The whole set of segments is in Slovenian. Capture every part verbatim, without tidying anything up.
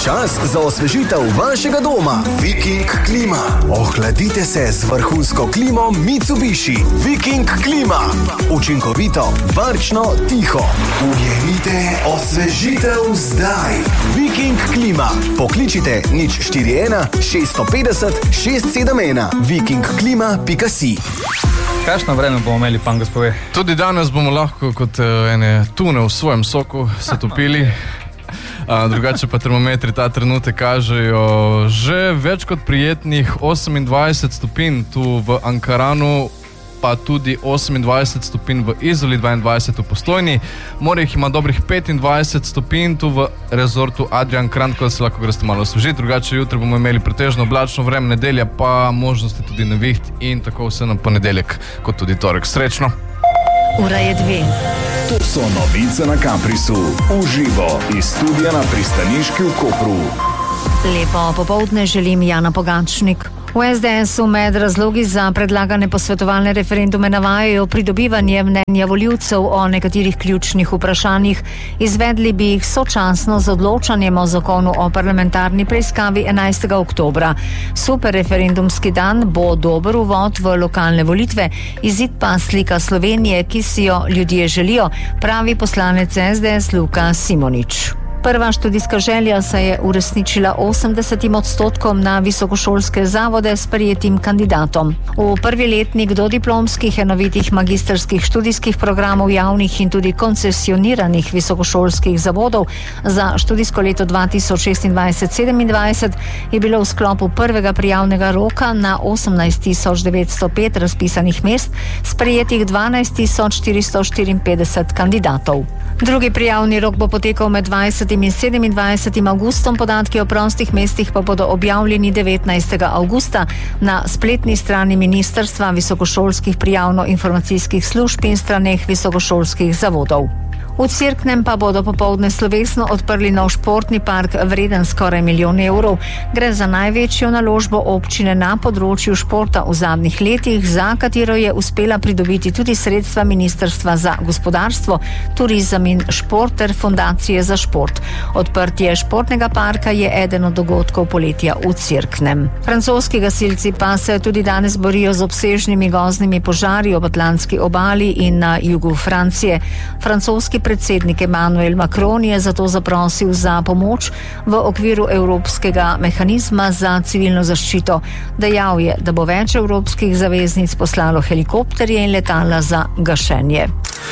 Čas za osvežitev vašega doma. Viking Klima. Ohladite se z vrhunsko klimo Mitsubishi. Viking Klima. Učinkovito, varčno, tiho. Ujemite osvežitev zdaj. Viking Klima. Pokličite nič štiri ena šest pet nula šest sedem ena. viking klima pika si. Kakšno vreme bomo imeli, Pangos, pove? Tudi danes bomo lahko kot uh, ene tune v svojem soku se topili. Uh, drugače pa termometri ta trenutek kažejo že več kot prijetnih osemindvajset stopinj tu v Ankaranu, pa tudi osemindvajset stopinj v Izoli, dvaindvajset v Postojni. Morje ima dobrih petindvajset stopinj tu v rezortu Adrian Kran, ko se lahko greste malo osvežiti. Drugače jutri bomo imeli pretežno oblačno vreme, nedelja pa možnosti tudi neviht in tako vse na ponedeljek kot tudi torek. Srečno! Ura je dve. To so novice na Caprisu. Uživo iz studia na Pristaniški v Kopru. Lepo popoldne želim, Jana Pogačnik. V es de esu med razlogi za predlagane posvetovalne referendume navajajo pridobivanje mnenja volivcev o nekaterih ključnih vprašanjih. Izvedli bi jih sočasno z odločanjem o zakonu o parlamentarni preiskavi enajstega oktobra. Superreferendumski dan bo dober uvod v lokalne volitve, izid pa slika Slovenije, ki si jo ljudje želijo, pravi poslanec es de es Luka Simonič. Prva študijska želja se je uresničila osemdesetim odstotkom na visokošolske zavode s prijetim kandidatom. V prvi letnik dodiplomskih enovitih magistrskih študijskih programov javnih in tudi koncesioniranih visokošolskih zavodov za študijsko leto dva tisoč šestindvajset sedemindvajset je bilo v sklopu prvega prijavnega roka na osemnajst tisoč devetsto pet razpisanih mest sprejetih dvanajst tisoč štiristo štiriinpetdeset kandidatov. Drugi prijavni rok bo potekal med dvajsetim in sedemindvajsetim avgustom, podatki o prostih mestih pa bodo objavljeni devetnajstega avgusta na spletni strani Ministrstva visokošolskih prijavno-informacijskih služb in straneh visokošolskih zavodov. V Cerknem pa bodo popoldne slovesno odprli nov športni park vreden skoraj milijon evrov. Gre za največjo naložbo občine na področju športa v zadnjih letih, za katero je uspela pridobiti tudi sredstva Ministrstva za gospodarstvo, turizem in šport ter Fundacije za šport. Odprtje športnega parka je eden od dogodkov poletja v Cerknem. Francoski gasilci pa se tudi danes borijo z obsežnimi gozdnimi požari ob Atlantski obali in na jugu Francije. Francoski predsednik Emmanuel Macron je zato zaprosil za pomoč v okviru Evropskega mehanizma za civilno zaščito. Dejal je, da bo več evropskih zaveznic poslalo helikopterje in letala za gašenje.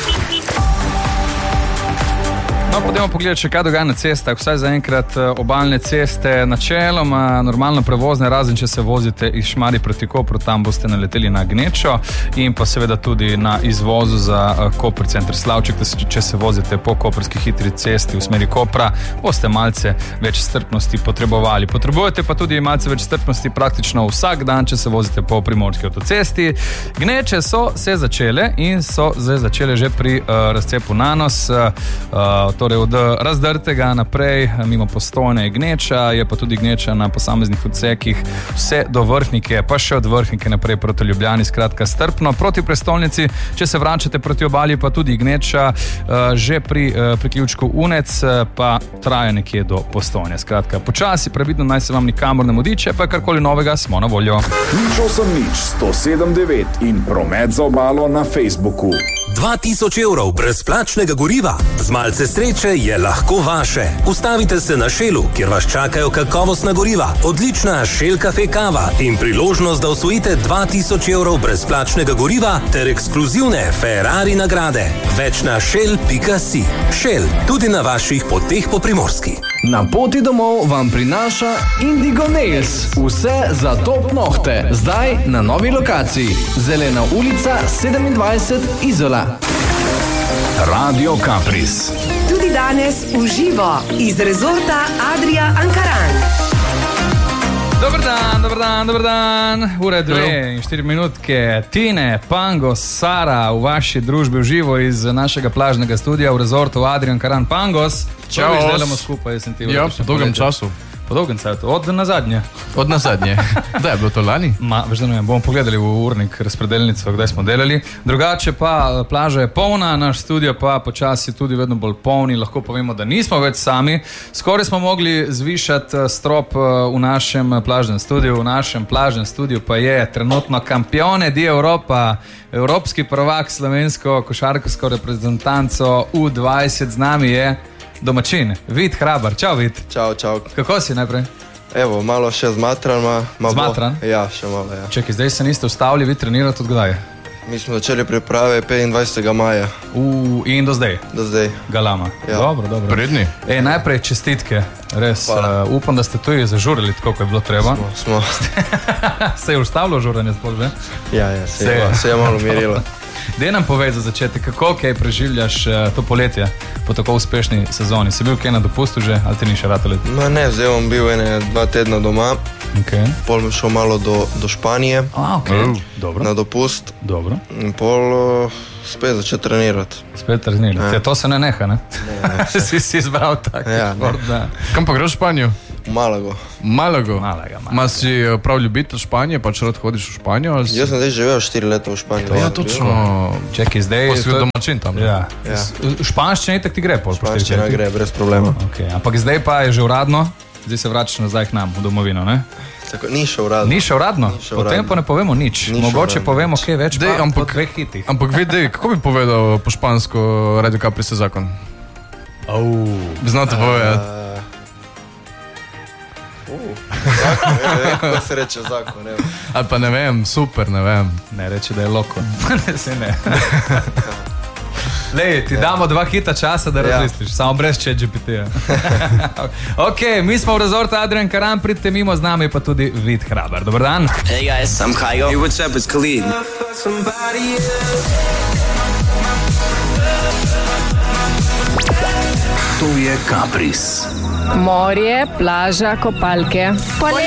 No, pojdemo pogledati, če kaj dogaja na cestah. Vsaj zaenkrat obalne ceste načeloma normalno prevozne, razen če se vozite iz Šmarij proti Kopru, tam boste naleteli na gnečo, in pa seveda tudi na izvozu za Koper center Slavček, če se vozite po koprski hitri cesti v smeri Kopra, boste malce več strpnosti potrebovali. Potrebujete pa tudi malce več strpnosti praktično vsak dan, če se vozite po primorski avtocesti. Gneče so se začele in so zdaj začele že pri uh, razcepu Nanos, uh, torej od Razdrtega naprej, mimo Postojne je gneča, je pa tudi gneča na posameznih odsekih, vse do Vrhnike, pa še od Vrhnike naprej proti Ljubljani, skratka strpno. Proti prestolnici, če se vračate proti obali, pa tudi gneča, že pri priključku Unec, pa traja nekje do Postojne. Skratka, počasi, previdno, naj se vam nikamor ne mudi, če pa karkoli novega, smo na voljo. Nič osem nič, sto sedem devet in promet za obalo na Facebooku. dva tisoč evrov brezplačnega goriva. Z malce sreče je lahko vaše. Ustavite se na Shellu, kjer vas čakajo kakovostna goriva, odlična Shell Cafe kava in priložnost, da osvojite dva tisoč evrov brezplačnega goriva ter ekskluzivne Ferrari nagrade. Več na shell pika si. Shell, tudi na vaših poteh po Primorski. Na poti domov vam prinaša Indigo Nails. Vse za top nohte. Zdaj na novi lokaciji. Zelena ulica sedemindvajset Izola. Radio Capris. Tudi danes v živo iz rezorta Adria Ankaran. Dobar dan, dobar dan, dobar dan. Ura dve in štiri minutke. Tine, Pangos, Sara v vaši družbi v živo iz našega plažnega studija v rezortu Adrian Karan. Pangos, čau, zdaj delamo skupaj, jaz sem ti ja, po dolgem času. Po dolgem cajtu, od na zadnje. Od na zadnje. Da je bilo to lani? Ma, veš, da ne vem, bomo pogledali v urnik razpredelnico, kdaj smo delali. Drugače pa plaža je polna, naš studio pa počasi tudi vedno bolj polni. Lahko povemo, da nismo več sami. Skoraj smo mogli zvišati strop v našem plažnem studiu. V našem plažnem studiu pa je trenutno Campione di Europa, evropski prvak slovensko košarkarsko reprezentanco U dvajset. Z nami je domačin, Vid Hrabar. Čau, Vid. Čau, čau. Kako si najprej? Evo, malo še zmatran. Ma, ma zmatran? Bo. Ja, še malo, ja. Čekaj, zdaj se niste ustavili, vi trenirate od kdaj? Mi smo začeli priprave petindvajsetega maja. U, in do zdaj? Do zdaj. Galama. Ja. Dobro, dobro. Predni? E, najprej čestitke, res. Uh, upam, da ste tu zažurili tako, kot je bilo treba. Smo. smo. Se je ustavilo žuranje sploh, že? Ja, ja, se, se, je, se je malo umirilo. Dej nam povej za začetek, kako kaj preživljaš uh, to poletje po tako uspešni sezoni. Si bil kaj na dopustu že, ali ti ni še rado leti? Ma ne, zdaj bom bil ene dva tedna doma. Okay. Pol mi šel malo do, do Španije. A, okay. uh, dobro. Na dopust. Dobro. In pol uh, spet začeti trenirati. Spet trenirati. Ja. To se ne neha, ne? Ne, ne si si izbral tak. Ja, kam pa greš v Španijo? V Malago. Malago? Malaga, Malaga. Ma si prav ljubitelj Španije, pač rad hodiš v Španijo? Si... Jaz sem zdaj živel štiri leta v Španiji. Ja, točno. Čekaj, zdaj... Pa si bil domačin tam. Ja. Ja. Španščina itak ti gre, pol. Španščina gre, brez problema. Okay. Ampak zdaj pa je že uradno, zdaj se vračaš nazaj k nam, v domovino, ne? Tako, ni še uradno. Ni še uradno? O tem pa ne povemo nič. Ni Mogoče povemo kaj več, dej, pa ampak, po dveh hitih. Ampak vidi, kako bi povedal po špansko Radio Capri se zakon? Oh. Znate povedati? Zakon, ne vem, kako se reče zakon, ne vem. Ali pa ne vem, super, ne vem. Ne reče, da je loko. Ne, se ne. Lej, ti damo dva hita časa, da razmisliš, ja. Samo brez chat G P T-ja. Ok, mi smo v resortu Adrian Karan, pridite mimo, z nami pa tudi Vid Hrabar. Dobar dan. Hey guys, I'm Kygo. Hey, what's up, it's Khalid. To je Kapris. Morje, plaža, kopalke.